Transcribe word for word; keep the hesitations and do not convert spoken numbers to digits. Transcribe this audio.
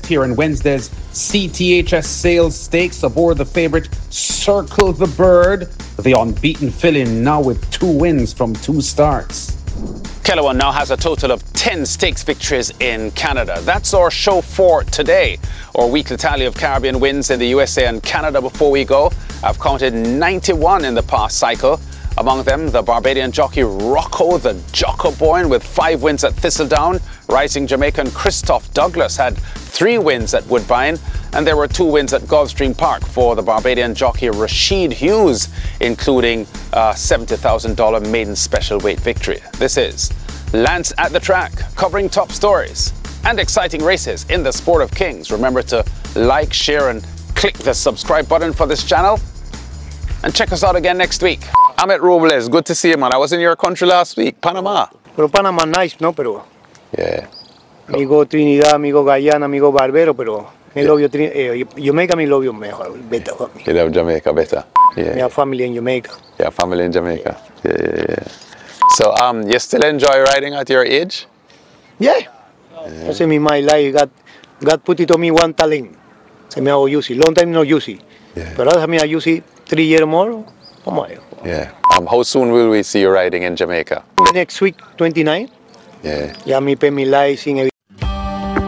contest here in Wednesday's C T H S Sales Stakes aboard the favourite Circle the Bird. The unbeaten fill-in now with two wins from two starts. Kelowna now has a total of ten stakes victories in Canada. That's our show for today. Our weekly tally of Caribbean wins in the U S A and Canada. Before we go, I've counted ninety-one in the past cycle. Among them, the Barbadian jockey Rocco the Jocko Boyne with five wins at Thistledown. Rising Jamaican Christoph Douglas had three wins at Woodbine. And there were two wins at Gulfstream Park for the Barbadian jockey Rashid Hughes, including a seventy thousand dollars maiden special weight victory. This is Lance at the Track, covering top stories and exciting races in the sport of kings. Remember to like, share and click the subscribe button for this channel. And check us out again next week. Amit Robles, good to see you, man. I was in your country last week, Panama. Pero Panama nice, ¿no? Pero Yeah. amigo Trinidad, amigo Guyana, amigo Barbero, pero mi Yeah. lobby, eh, Jamaica mi lobby mejor, better for me. You love Jamaica better. Yeah. I have family in Jamaica. Yeah, family in Jamaica. Yeah, yeah, yeah. So, um, you still enjoy riding at your age? Yeah. yeah. That's in my life. God, God put it on me one talent. Se me hago U C. Long time no U C. Yeah. Pero ahora me hago U C three years more. Oh my. Yeah. Um, how soon will we see you riding in Jamaica? Next week, twenty-nine. Yeah. Ya me pay mi license.